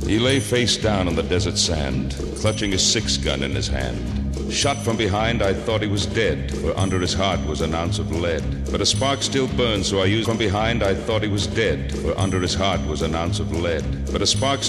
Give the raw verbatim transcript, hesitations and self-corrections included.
He lay face down on the desert sand, clutching a six-gun in his hand. Shot from behind, I thought he was dead, for under his heart was an ounce of lead. But a spark still burned, so I used from behind, I thought he was dead, for under his heart was an ounce of lead. But a spark